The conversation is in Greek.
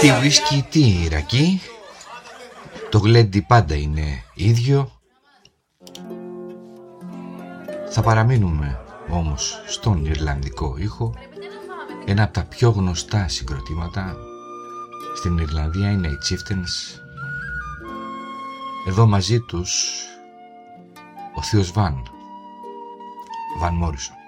Τι ουίσκι, τι Ιρακή. Το γλέντι πάντα είναι ίδιο. Θα παραμείνουμε όμως στον Ιρλανδικό ήχο. Ένα από τα πιο γνωστά συγκροτήματα στην Ιρλανδία είναι οι Chieftains. Εδώ μαζί τους ο θείος Βαν Μόρισον.